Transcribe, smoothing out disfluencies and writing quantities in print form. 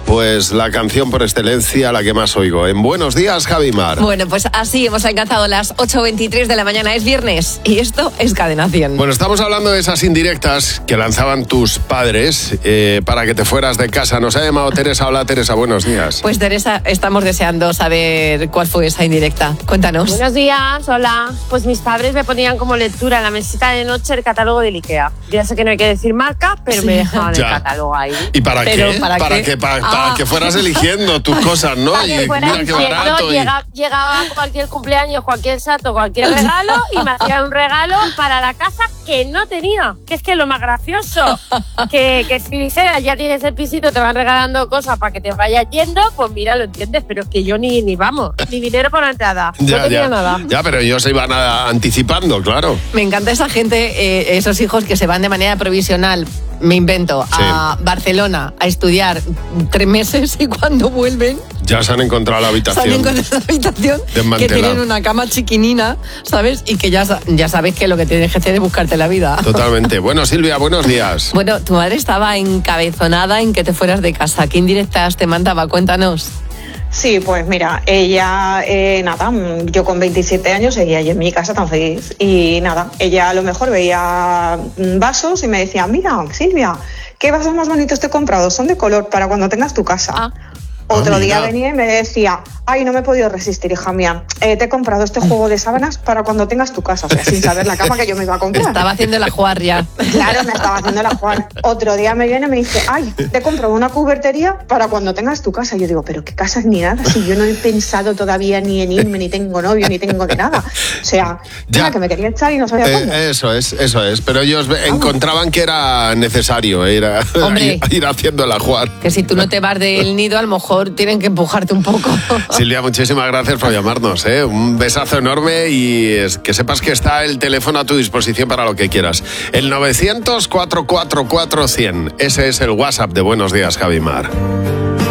pues la canción por excelencia, la que más oigo. En Buenos Días, Javi Mar. Bueno, pues así hemos alcanzado las 8:23 de la mañana. Es viernes y esto es Cadena 100. Bueno, estamos hablando de esas indirectas que lanzaban tus padres para que te fueras de casa. Nos ha llamado Teresa. Hola, Teresa, buenos días. Pues Teresa, estamos deseando saber cuál fue esa indirecta. Cuéntanos. Buenos días, hola. Pues mis padres me ponían como lectura en la mesita de noche el catálogo del IKEA. Ya sé que no hay que decir marca, pero me dejaban el catálogo ahí. ¿Y para qué? Para que fueras eligiendo tus cosas, ¿no? Para que fuera mira qué barato. Llegaba cualquier cumpleaños, cualquier santo, cualquier regalo y me hacían un regalo para la casa que no tenía. Que es que lo más gracioso, que si dices, ya tienes el pisito, te van regalando cosas para que te vayas yendo, pues mira, lo entiendes, pero es que yo ni vamos, ni dinero por la entrada. No tenía nada. Ya, pero ellos se iban anticipando, claro. Me encanta esa gente, esos hijos que se van de manera provisional, me invento, a Barcelona a estudiar 3 meses y cuando vuelven... Ya se han encontrado la habitación. Se han encontrado la habitación, que tienen una cama chiquinina, ¿sabes? Y que ya sabes que lo que tienes que hacer es buscarte la vida. Totalmente. Bueno, Silvia, buenos días. Bueno, tu madre estaba encabezonada en que te fueras de casa. ¿Qué indirectas te mandaba? Cuéntanos. Sí, pues mira, ella, yo con 27 años seguía allí en mi casa tan feliz y nada, ella a lo mejor veía vasos y me decía, mira, Silvia, ¿qué vasos más bonitos te he comprado? Son de color para cuando tengas tu casa. Otro día venía y me decía, ay, no me he podido resistir, hija mía, te he comprado este juego de sábanas para cuando tengas tu casa, o sea, sin saber la cama que yo me iba a comprar. Estaba haciendo la jugar ya. Claro, me estaba haciendo la jugar. Otro día me viene y me dice, ay, te he comprado una cubertería para cuando tengas tu casa. Yo digo, pero qué casas ni nada, si yo no he pensado todavía ni en irme, ni tengo novio, ni tengo de nada. O sea, ya que me quería echar y no sabía cómo. Eso es, pero ellos encontraban que era necesario ir haciendo la jugar. Que si tú no te vas del nido, a lo mejor tienen que empujarte un poco. Silvia, muchísimas gracias por llamarnos, ¿eh? Un besazo enorme y que sepas que está el teléfono a tu disposición para lo que quieras. El 900-444-100. Ese es el WhatsApp de Buenos Días, Javi Mar.